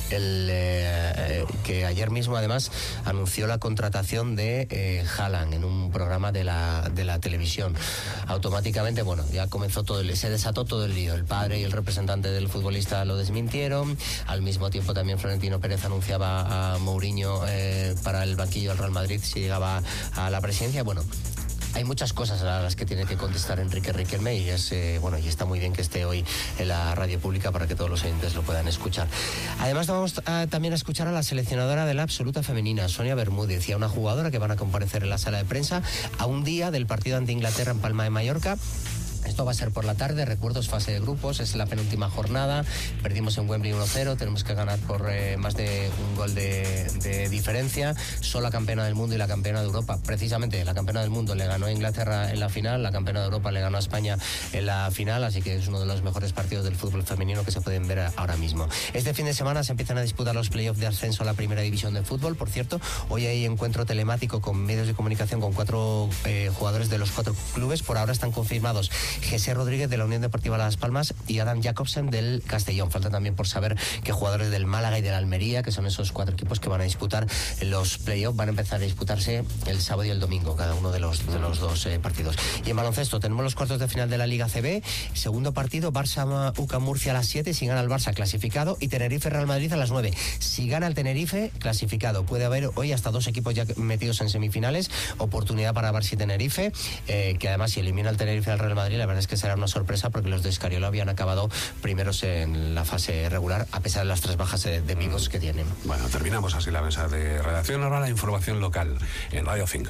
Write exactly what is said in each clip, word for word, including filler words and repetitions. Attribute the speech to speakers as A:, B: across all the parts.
A: el eh, que ayer mismo además anunció la contratación de eh, Haaland en un programa de la, de la televisión. Automáticamente, bueno, ya comenzó todo, el, se desató todo el lío. El padre y el representante del futbolista lo desmintieron. Al mismo tiempo también Florentino Pérez anunciaba a Mourinho eh, para el banquillo del Real Madrid si llegaba a la presidencia. Bueno, hay muchas cosas a las que tiene que contestar Enrique Riquelme y es eh, bueno, y está muy bien que esté hoy en la radio pública para que todos los oyentes lo puedan escuchar. Además vamos a, también a escuchar a la seleccionadora de la absoluta femenina, Sonia Bermúdez, y a una jugadora que van a comparecer en la sala de prensa a un día del partido ante Inglaterra en Palma de Mallorca. Esto va a ser por la tarde, recuerdos, fase de grupos, es la penúltima jornada, perdimos en Wembley uno cero, tenemos que ganar por eh, más de un gol de, de diferencia, son la campeona del mundo y la campeona de Europa. Precisamente la campeona del mundo le ganó a Inglaterra en la final, la campeona de Europa le ganó a España en la final, así que es uno de los mejores partidos del fútbol femenino que se pueden ver ahora mismo. Este fin de semana se empiezan a disputar los playoffs de ascenso a la primera división de fútbol, por cierto, hoy hay encuentro telemático con medios de comunicación con cuatro eh, jugadores de los cuatro clubes, por ahora están confirmados José Rodríguez de la Unión Deportiva Las Palmas y Adam Jacobsen del Castellón. Falta también por saber qué jugadores del Málaga y del Almería, que son esos cuatro equipos que van a disputar los playoffs, van a empezar a disputarse el sábado y el domingo, cada uno de los, de los dos eh, partidos. Y en baloncesto tenemos los cuartos de final de la Liga C B, segundo partido, Barça-U C A M Murcia a las siete, si gana el Barça clasificado, y Tenerife-Real Madrid a las nueve. Si gana el Tenerife, clasificado. Puede haber hoy hasta dos equipos ya metidos en semifinales, oportunidad para Barça y Tenerife, eh, que además si elimina el Tenerife al Real Madrid, la verdad es que será una sorpresa porque los de Escariolo habían acabado primeros en la fase regular a pesar de las tres bajas de, de vivos que tienen.
B: Bueno, terminamos así la mesa de redacción. Ahora la información local en Radio cinco.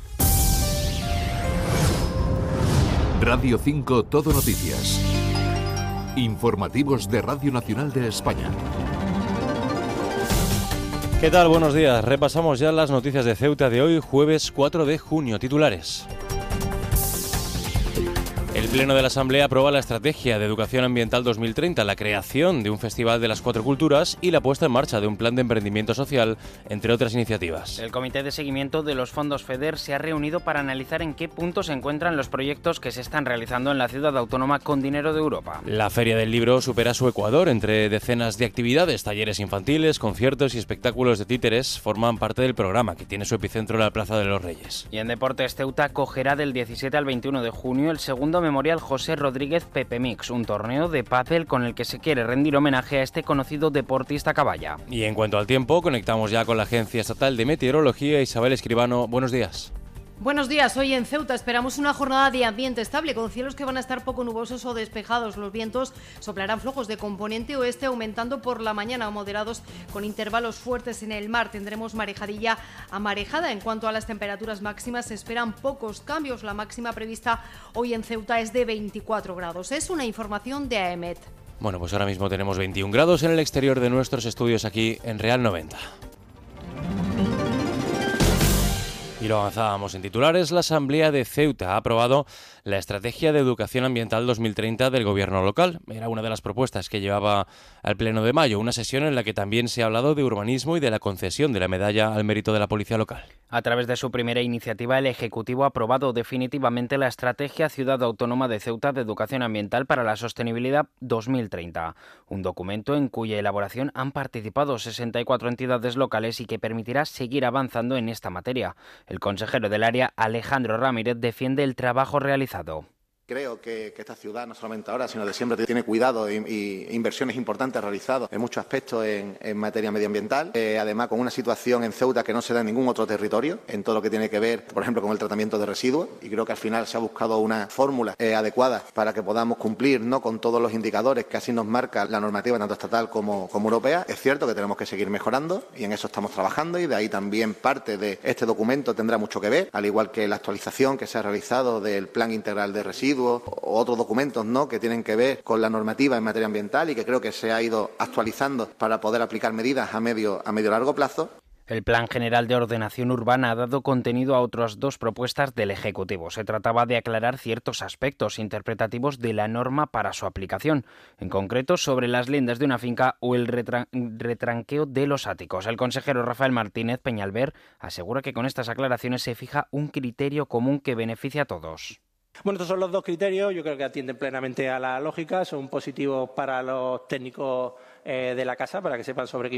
C: Radio cinco Todo Noticias. Informativos de Radio Nacional de España.
D: ¿Qué tal? Buenos días. Repasamos ya las noticias de Ceuta de hoy, jueves cuatro de junio. Titulares. El Pleno de la Asamblea aprueba la Estrategia de Educación Ambiental dos mil treinta, la creación de un Festival de las Cuatro Culturas y la puesta en marcha de un plan de emprendimiento social, entre otras iniciativas.
E: El Comité de Seguimiento de los Fondos FEDER se ha reunido para analizar en qué punto se encuentran los proyectos que se están realizando en la ciudad autónoma con dinero de Europa.
D: La Feria del Libro supera su Ecuador. Entre decenas de actividades, talleres infantiles, conciertos y espectáculos de títeres forman parte del programa, que tiene su epicentro en la Plaza de los Reyes.
E: Y en deportes, Ceuta acogerá del diecisiete al veintiuno de junio el segundo Memorial José Rodríguez Pepe Mix, un torneo de pádel con el que se quiere rendir homenaje a este conocido deportista caballa.
D: Y en cuanto al tiempo, conectamos ya con la Agencia Estatal de Meteorología. Isabel Escribano, buenos días.
F: Buenos días, hoy en Ceuta esperamos una jornada de ambiente estable con cielos que van a estar poco nubosos o despejados. Los vientos soplarán flojos de componente oeste, aumentando por la mañana o moderados con intervalos fuertes en el mar. Tendremos marejadilla a marejada. En cuanto a las temperaturas máximas, se esperan pocos cambios. La máxima prevista hoy en Ceuta es de veinticuatro grados. Es una información de AEMET.
D: Bueno, pues ahora mismo tenemos veintiún grados en el exterior de nuestros estudios aquí en Real noventa. Y lo avanzábamos en titulares. La Asamblea de Ceuta ha aprobado la Estrategia de Educación Ambiental dos mil treinta del Gobierno local. Era una de las propuestas que llevaba al Pleno de mayo, una sesión en la que también se ha hablado de urbanismo y de la concesión de la medalla al mérito de la Policía Local.
E: A través de su primera iniciativa, el Ejecutivo ha aprobado definitivamente la Estrategia Ciudad Autónoma de Ceuta de Educación Ambiental para la Sostenibilidad dos mil treinta, un documento en cuya elaboración han participado sesenta y cuatro entidades locales y que permitirá seguir avanzando en esta materia. El consejero del área, Alejandro Ramírez, defiende el trabajo realizado.
G: Creo que, que esta ciudad, no solamente ahora, sino de siempre, tiene cuidado y, y inversiones importantes realizadas en muchos aspectos en, en materia medioambiental. Eh, además, con una situación en Ceuta que no se da en ningún otro territorio, en todo lo que tiene que ver, por ejemplo, con el tratamiento de residuos. Y creo que al final se ha buscado una fórmula eh, adecuada para que podamos cumplir, ¿no?, con todos los indicadores que así nos marca la normativa tanto estatal como, como europea. Es cierto que tenemos que seguir mejorando y en eso estamos trabajando, y de ahí también parte de este documento tendrá mucho que ver, al igual que la actualización que se ha realizado del Plan Integral de Residuos o otros documentos, ¿no?, que tienen que ver con la normativa en materia ambiental y que creo que se ha ido actualizando para poder aplicar medidas a medio a medio largo plazo.
E: El Plan General de Ordenación Urbana ha dado contenido a otras dos propuestas del Ejecutivo. Se trataba de aclarar ciertos aspectos interpretativos de la norma para su aplicación, en concreto sobre las lindes de una finca o el retran- retranqueo de los áticos. El consejero Rafael Martínez Peñalver asegura que con estas aclaraciones se fija un criterio común que beneficia a todos.
H: Bueno, estos son los dos criterios, yo creo que atienden plenamente a la lógica, son positivos para los técnicos eh, de la casa, para que sepan sobre qué